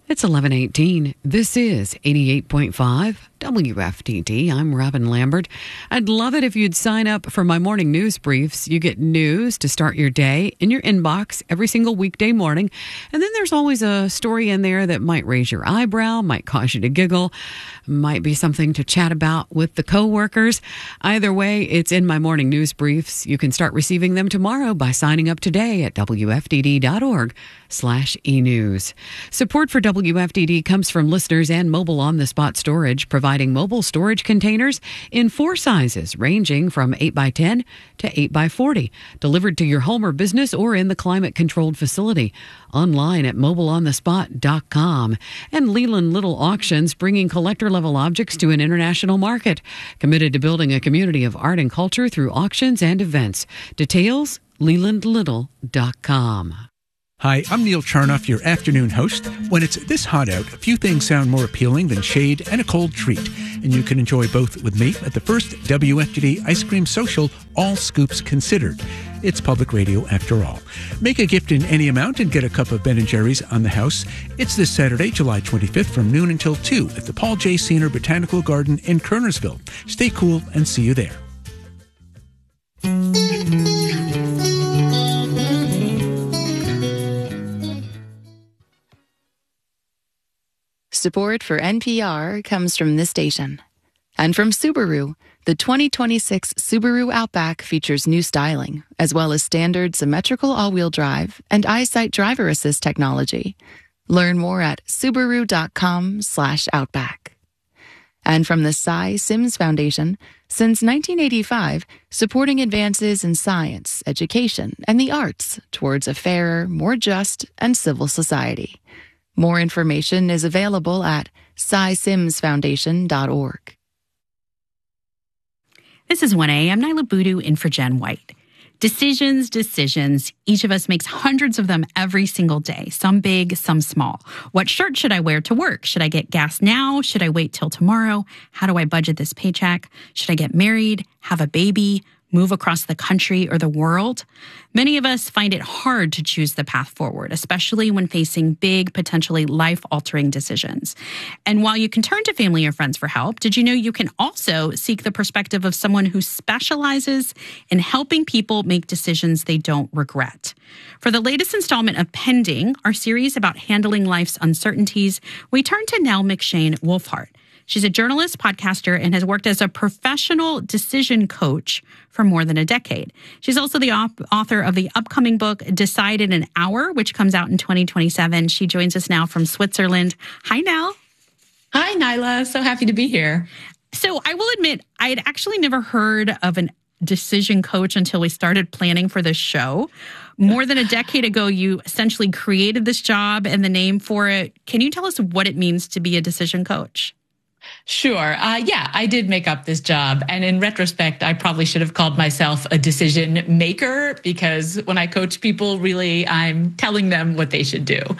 It's 11:18. This is 88.5 WFTD. I'm Robin Lambert. I'd love it if you'd sign up for my morning news briefs. You get news to start your day in your inbox every single weekday morning. And then there's always a story in there that might raise your eyebrow, might cause you to giggle, might be something to chat about with the coworkers. Either way, it's in my morning news briefs. You can start receiving them tomorrow by signing up today at WFTD.org/enews. Support for WFTD comes from listeners and Mobile On the Spot Storage, providing mobile storage containers in 4 sizes, ranging from 8x10 to 8x40, delivered to your home or business or in the climate-controlled facility. Online at mobileonthespot.com. And Leland Little Auctions, bringing collector-level objects to an international market. Committed to building a community of art and culture through auctions and events. Details, lelandlittle.com. Hi, I'm Neil Charnoff, your afternoon host. When it's this hot out, a few things sound more appealing than shade and a cold treat. And you can enjoy both with me at the first WFTD Ice Cream Social, All Scoops Considered. It's public radio after all. Make a gift in any amount and get a cup of Ben & Jerry's on the house. It's this Saturday, July 25th from noon until 2 at the Paul J. Senior Botanical Garden in Kernersville. Stay cool and see you there. Support for NPR comes from this station. And from Subaru, the 2026 Subaru Outback features new styling, as well as standard symmetrical all-wheel drive and EyeSight driver assist technology. Learn more at Subaru.com/Outback. And from the Cy Sims Foundation, since 1985, supporting advances in science, education, and the arts towards a fairer, more just, and civil society. More information is available at cysimsfoundation.org. This is 1A. I'm Nyla Boodoo in for Jen White. Decisions. Each of us makes hundreds of them every single day, some big, some small. What shirt should I wear to work? Should I get gas now? Should I wait till tomorrow? How do I budget this paycheck? Should I get married, have a baby, move across the country or the world? Many of us find it hard to choose the path forward, especially when facing big, potentially life-altering decisions. And while you can turn to family or friends for help, did you know you can also seek the perspective of someone who specializes in helping people make decisions they don't regret? For the latest installment of Pending, our series about handling life's uncertainties, we turn to Nell McShane Wolfhart. She's a journalist, podcaster, and has worked as a professional decision coach for more than a decade. She's also the author of the upcoming book, Decide in an Hour, which comes out in 2027. She joins us now from Switzerland. Hi, Nell. Hi, Nyla. So happy to be here. So I will admit, I had actually never heard of an decision coach until we started planning for this show. More than a decade ago, you essentially created this job and the name for it. Can you tell us what it means to be a decision coach? Sure. Yeah, I did make up this job. And in retrospect, I probably should have called myself a decision maker, because when I coach people, really, I'm telling them what they should do.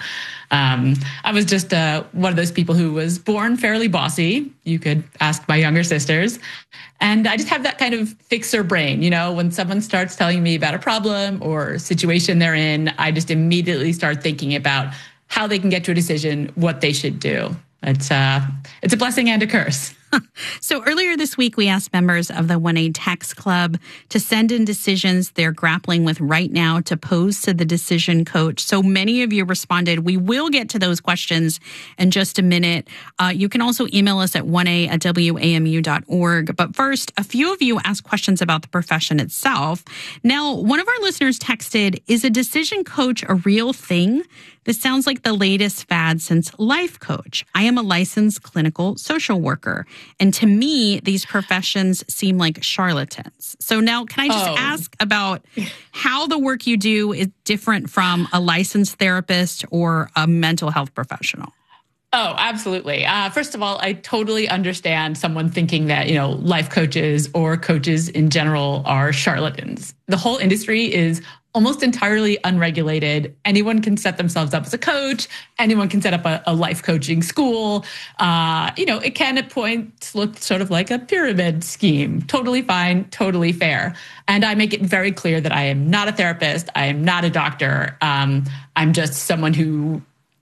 I was just one of those people who was born fairly bossy. You could ask my younger sisters. And I just have that kind of fixer brain. You know, when someone starts telling me about a problem or situation they're in, I just immediately start thinking about how they can get to a decision, what they should do. It's a blessing and a curse. So earlier this week, we asked members of the 1A Text Club to send in decisions they're grappling with right now to pose to the decision coach. So many of you responded. We will get to those questions in just a minute. You can also email us at 1a@wamu.org. But first, a few of you asked questions about the profession itself. Now, one of our listeners texted, is a decision coach a real thing? This sounds like the latest fad since life coach. I am a licensed clinical social worker. And to me, these professions seem like charlatans. So now, can I just ask about how the work you do is different from a licensed therapist or a mental health professional? Oh, absolutely. First of all, I totally understand someone thinking that, life coaches or coaches in general are charlatans. The whole industry is almost entirely unregulated. Anyone can set themselves up as a coach. Anyone can set up a life coaching school. It can at points look sort of like a pyramid scheme. Totally fine, totally fair. And I make it very clear that I am not a therapist. I am not a doctor. I'm just someone who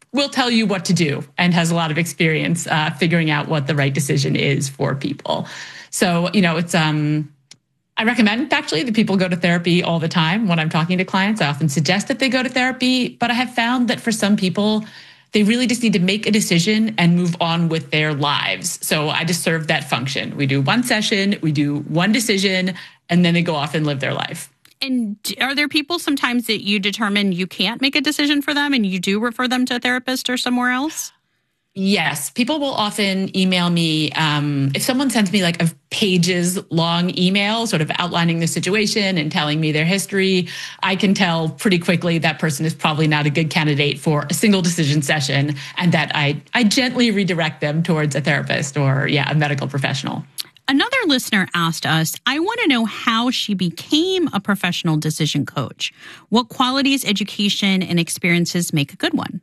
will tell you what to do and has a lot of experience figuring out what the right decision is for people. So, it's I recommend actually that people go to therapy all the time. When I'm talking to clients, I often suggest that they go to therapy, but I have found that for some people, they really just need to make a decision and move on with their lives. So I just serve that function. We do one session, we do one decision, and then they go off and live their life. And are there people sometimes that you determine you can't make a decision for them and you do refer them to a therapist or somewhere else? Yes. People will often email me. If someone sends me like a pages long email sort of outlining the situation and telling me their history, I can tell pretty quickly that person is probably not a good candidate for a single decision session, and that I gently redirect them towards a therapist or, a medical professional. Another listener asked us, I want to know how she became a professional decision coach. What qualities, education, and experiences make a good one?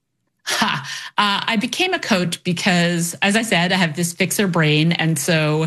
I became a coach because, as I said, I have this fixer brain. And so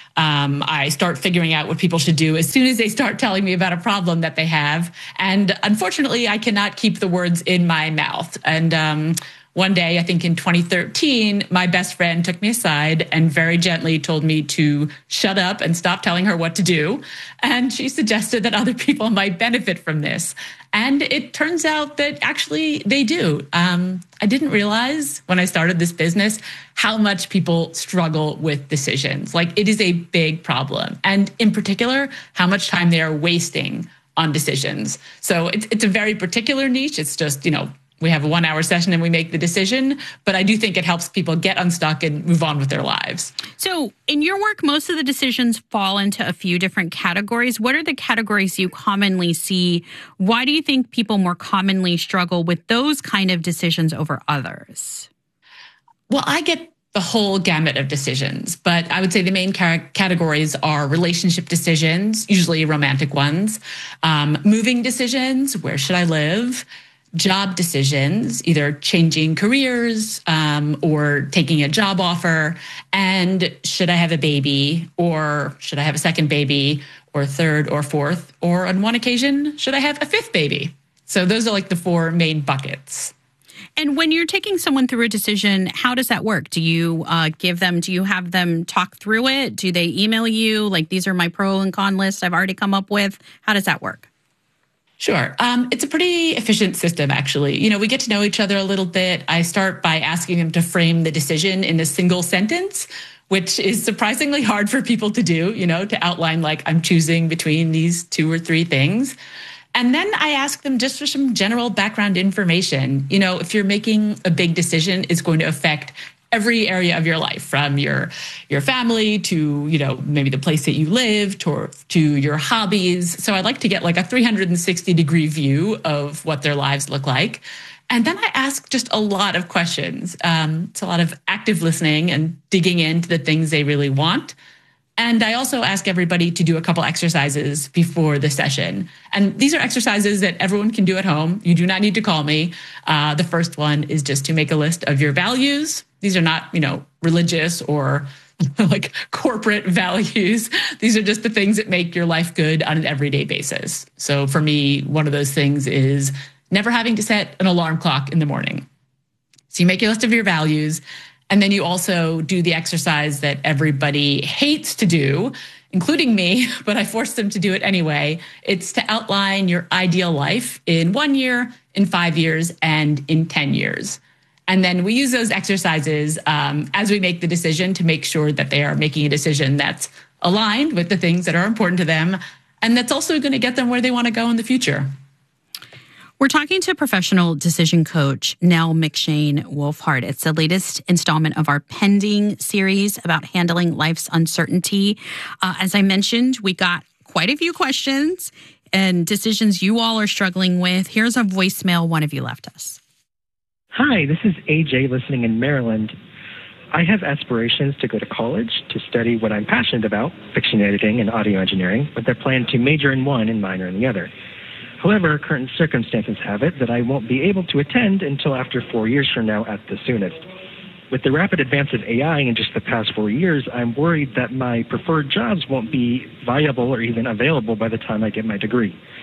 I start figuring out what people should do as soon as they start telling me about a problem that they have. And unfortunately, I cannot keep the words in my mouth. And one day, I think in 2013, my best friend took me aside and very gently told me to shut up and stop telling her what to do. And she suggested that other people might benefit from this. And it turns out that actually they do. I didn't realize when I started this business how much people struggle with decisions. Like, it is a big problem. And in particular, how much time they are wasting on decisions. So it's a very particular niche. It's just, we have a 1 hour session and we make the decision, but I do think it helps people get unstuck and move on with their lives. So in your work, most of the decisions fall into a few different categories. What are the categories you commonly see? Why do you think people more commonly struggle with those kind of decisions over others? Well, I get the whole gamut of decisions, but I would say the main categories are relationship decisions, usually romantic ones, moving decisions, where should I live? Job decisions, either changing careers or taking a job offer, and should I have a baby, or should I have a second baby, or third or fourth, or on one occasion, should I have a fifth baby? So those are like the four main buckets. And when you're taking someone through a decision, how does that work? Do you do you have them talk through it? Do they email you, like, these are my pro and con lists I've already come up with? How does that work? Sure. It's a pretty efficient system, actually. We get to know each other a little bit. I start by asking them to frame the decision in a single sentence, which is surprisingly hard for people to do, to outline, like, I'm choosing between these two or three things. And then I ask them just for some general background information. If you're making a big decision, it's going to affect every area of your life, from your family to, maybe the place that you live to your hobbies. So I like to get like a 360-degree view of what their lives look like. And then I ask just a lot of questions. It's a lot of active listening and digging into the things they really want. And I also ask everybody to do a couple exercises before the session. And these are exercises that everyone can do at home. You do not need to call me. The first one is just to make a list of your values. These are not, religious or like corporate values. These are just the things that make your life good on an everyday basis. So for me, one of those things is never having to set an alarm clock in the morning. So you make your list of your values. And then you also do the exercise that everybody hates to do, including me, but I force them to do it anyway. It's to outline your ideal life in 1 year, in 5 years, and in 10 years. And then we use those exercises as we make the decision to make sure that they are making a decision that's aligned with the things that are important to them, and that's also going to get them where they want to go in the future. We're talking to professional decision coach Nell McShane Wolfhard. It's the latest installment of our pending series about handling life's uncertainty. As I mentioned, we got quite a few questions and decisions you all are struggling with. Here's a voicemail one of you left us. Hi, this is AJ listening in Maryland. I have aspirations to go to college to study what I'm passionate about, fiction editing and audio engineering, with a plan to major in one and minor in the other. However, current circumstances have it that I won't be able to attend until after 4 years from now at the soonest. With the rapid advance of AI in just the past 4 years, I'm worried that my preferred jobs won't be viable or even available by the time I get my degree.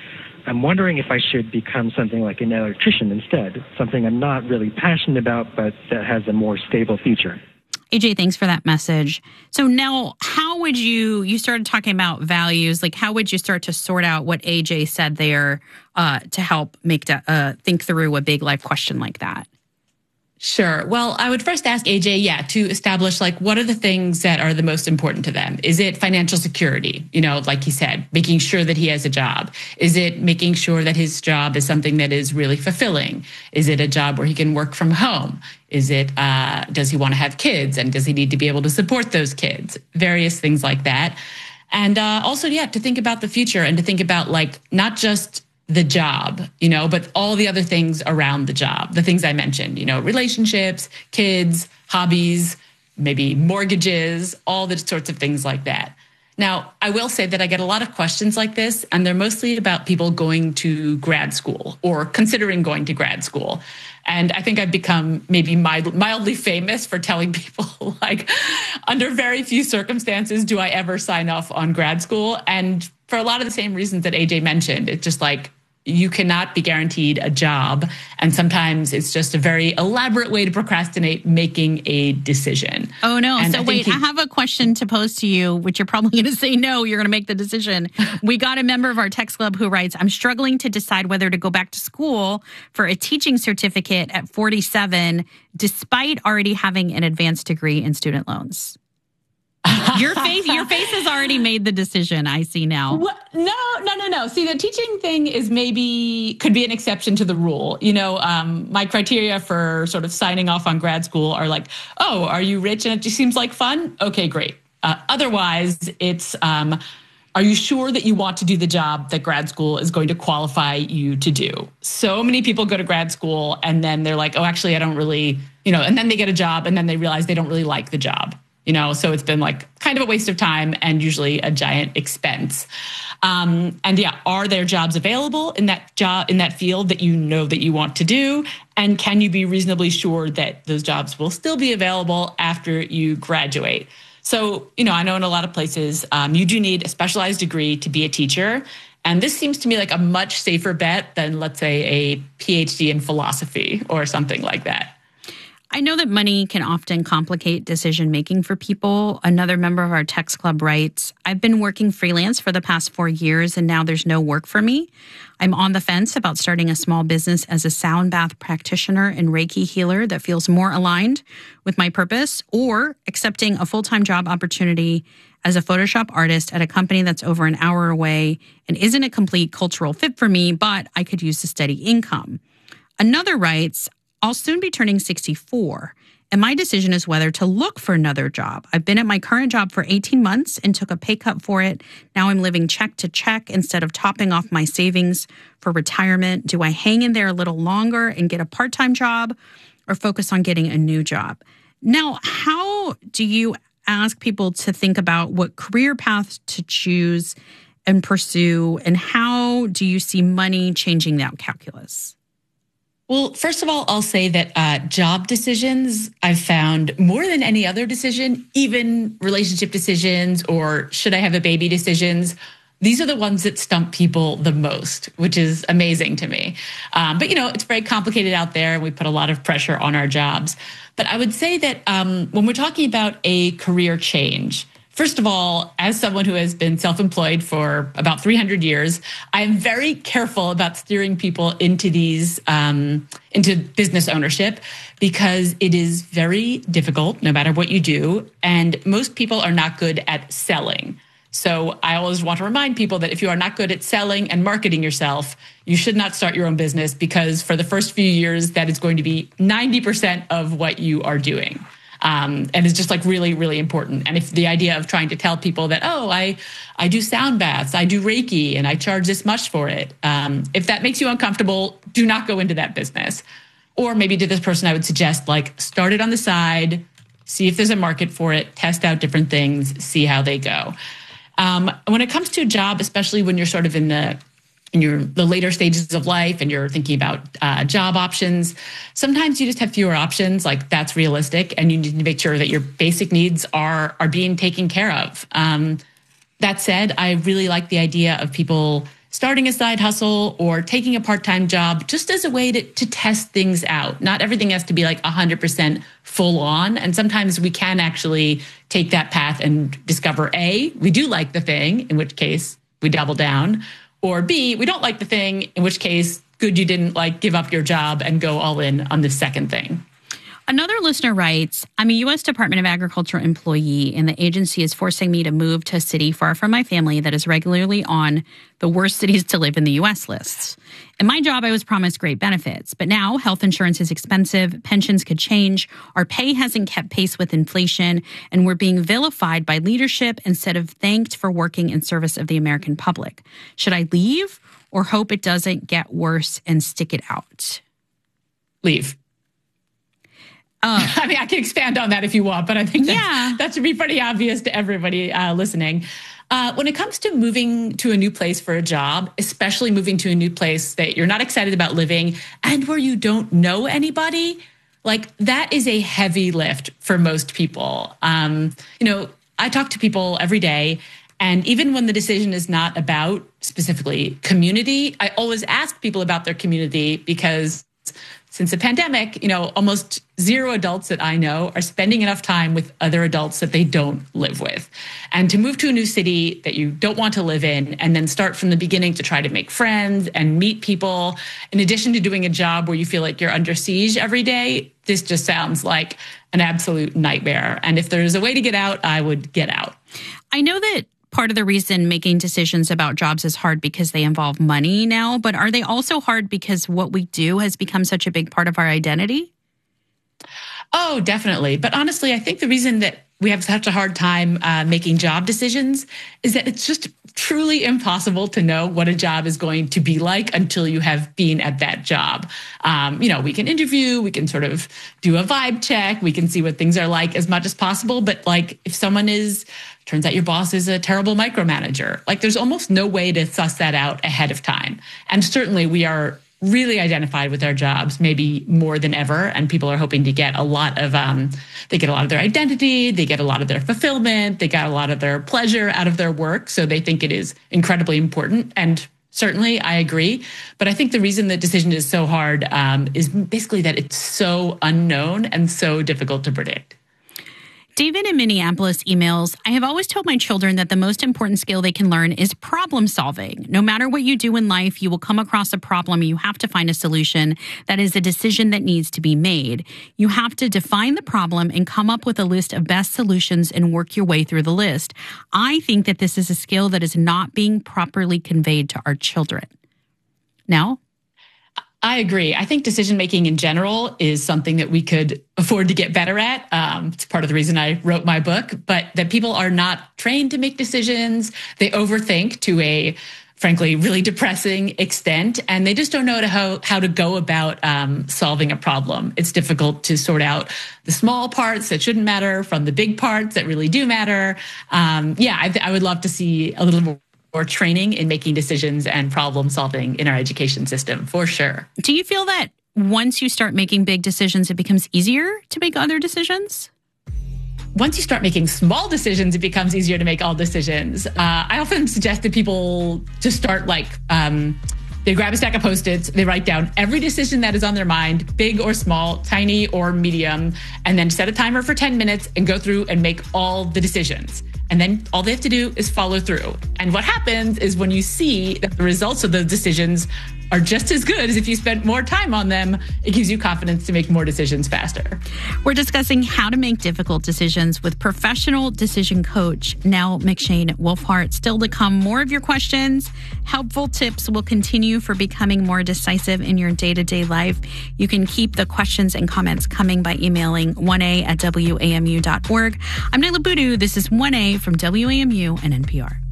I'm wondering if I should become something like an electrician instead, something I'm not really passionate about, but that has a more stable future. AJ, thanks for that message. So now, how would you started talking about values, like how would you start to sort out what AJ said there to help make think through a big life question like that? Sure. Well, I would first ask AJ, to establish like what are the things that are the most important to them? Is it financial security? Like he said, making sure that he has a job. Is it making sure that his job is something that is really fulfilling? Is it a job where he can work from home? Is it, does he want to have kids, and does he need to be able to support those kids? Various things like that. And also, to think about the future and to think about like not just the job, but all the other things around the job, the things I mentioned, relationships, kids, hobbies, maybe mortgages, all the sorts of things like that. Now, I will say that I get a lot of questions like this, and they're mostly about people going to grad school or considering going to grad school. And I think I've become maybe mildly famous for telling people, like, under very few circumstances do I ever sign off on grad school. And for a lot of the same reasons that AJ mentioned, it's just like, you cannot be guaranteed a job. And sometimes it's just a very elaborate way to procrastinate making a decision. Oh, no. And so wait, I have a question to pose to you, which you're probably going to say, no, you're going to make the decision. We got a member of our text club who writes, I'm struggling to decide whether to go back to school for a teaching certificate at 47, despite already having an advanced degree in student loans. Your face has already made the decision, I see now. What? No. See, the teaching thing could be an exception to the rule. My criteria for sort of signing off on grad school are like, oh, are you rich and it just seems like fun? Okay, great. Otherwise, it's, are you sure that you want to do the job that grad school is going to qualify you to do? So many people go to grad school and then they're like, oh, actually, I don't really, and then they get a job and then they realize they don't really like the job. So it's been like kind of a waste of time and usually a giant expense. Are there jobs available in that field that that you want to do? And can you be reasonably sure that those jobs will still be available after you graduate? So, I know in a lot of places, you do need a specialized degree to be a teacher. And this seems to me like a much safer bet than, let's say, a PhD in philosophy or something like that. I know that money can often complicate decision-making for people. Another member of our text club writes, I've been working freelance for the past 4 years, and now there's no work for me. I'm on the fence about starting a small business as a sound bath practitioner and Reiki healer that feels more aligned with my purpose, or accepting a full-time job opportunity as a Photoshop artist at a company that's over an hour away and isn't a complete cultural fit for me, but I could use a steady income. Another writes, I'll soon be turning 64, and my decision is whether to look for another job. I've been at my current job for 18 months and took a pay cut for it. Now I'm living check to check instead of topping off my savings for retirement. Do I hang in there a little longer and get a part-time job, or focus on getting a new job? Now, how do you ask people to think about what career paths to choose and pursue, and how do you see money changing that calculus? Well, first of all, I'll say that job decisions I've found more than any other decision, even relationship decisions or should I have a baby decisions, these are the ones that stump people the most, which is amazing to me. But, it's very complicated out there, and we put a lot of pressure on our jobs. But I would say that when we're talking about a career change, first of all, as someone who has been self-employed for about 300 years, I am very careful about steering people into into business ownership, because it is very difficult no matter what you do. And most people are not good at selling. So I always want to remind people that if you are not good at selling and marketing yourself, you should not start your own business, because for the first few years, that is going to be 90% of what you are doing. And it's just like really, really important. And if the idea of trying to tell people that, oh, I do sound baths, I do Reiki, and I charge this much for it. If that makes you uncomfortable, do not go into that business. Or maybe to this person, I would suggest like start it on the side, see if there's a market for it, test out different things, see how they go. When it comes to a job, especially when you're sort of in the later stages of life and you're thinking about job options, sometimes you just have fewer options. Like, that's realistic, and you need to make sure that your basic needs are being taken care of. That said, I really like the idea of people starting a side hustle or taking a part-time job just as a way to test things out. Not everything has to be like 100% full on. And sometimes we can actually take that path and discover A, we do like the thing, in which case we double down, or B, we don't like the thing, in which case, good, you didn't like give up your job and go all in on the second thing. Another listener writes, I'm a U.S. Department of Agriculture employee, and the agency is forcing me to move to a city far from my family that is regularly on the worst cities to live in the U.S. lists. In my job, I was promised great benefits, but now health insurance is expensive, pensions could change, our pay hasn't kept pace with inflation, and we're being vilified by leadership instead of thanked for working in service of the American public. Should I leave or hope it doesn't get worse and stick it out? Leave. I mean, I can expand on that if you want, but I think that should be pretty obvious to everybody listening. When it comes to moving to a new place for a job, especially moving to a new place that you're not excited about living and where you don't know anybody, like that is a heavy lift for most people. I talk to people every day, and even when the decision is not about specifically community, I always ask people about their community because since the pandemic, almost zero adults that I know are spending enough time with other adults that they don't live with. And to move to a new city that you don't want to live in and then start from the beginning to try to make friends and meet people, in addition to doing a job where you feel like you're under siege every day, this just sounds like an absolute nightmare. And if there's a way to get out, I would get out. I know that part of the reason making decisions about jobs is hard because they involve money now, but are they also hard because what we do has become such a big part of our identity? Oh, definitely. But honestly, I think the reason that we have such a hard time making job decisions is that it's just truly impossible to know what a job is going to be like until you have been at that job. We can interview, we can sort of do a vibe check, we can see what things are like as much as possible. But like if turns out your boss is a terrible micromanager, like there's almost no way to suss that out ahead of time. And certainly we are really identified with our jobs, maybe more than ever. And people are hoping to get a lot of, they get a lot of their identity, they get a lot of their fulfillment, they got a lot of their pleasure out of their work. So they think it is incredibly important. And certainly I agree. But I think the reason the decision is so hard is basically that it's so unknown and so difficult to predict. David in Minneapolis emails, I have always told my children that the most important skill they can learn is problem solving. No matter what you do in life, you will come across a problem and you have to find a solution. That is a decision that needs to be made. You have to define the problem and come up with a list of best solutions and work your way through the list. I think that this is a skill that is not being properly conveyed to our children. Now? I agree. I think decision-making in general is something that we could afford to get better at. It's part of the reason I wrote my book, but that people are not trained to make decisions. They overthink to a, frankly, really depressing extent, and they just don't know how to go about solving a problem. It's difficult to sort out the small parts that shouldn't matter from the big parts that really do matter. I would love to see a little more training in making decisions and problem solving in our education system, for sure. Do you feel that once you start making big decisions, it becomes easier to make other decisions? Once you start making small decisions, it becomes easier to make all decisions. I often suggest that people just start they grab a stack of Post-its, they write down every decision that is on their mind, big or small, tiny or medium, and then set a timer for 10 minutes and go through and make all the decisions. And then all they have to do is follow through. And what happens is when you see that the results of those decisions are just as good as if you spent more time on them, it gives you confidence to make more decisions faster. We're discussing how to make difficult decisions with professional decision coach Nell McShane Wolfhart. Still to come, more of your questions. Helpful tips will continue for becoming more decisive in your day-to-day life. You can keep the questions and comments coming by emailing 1a@wamu.org. I'm Nyla Boodoo. This is 1A from WAMU and NPR.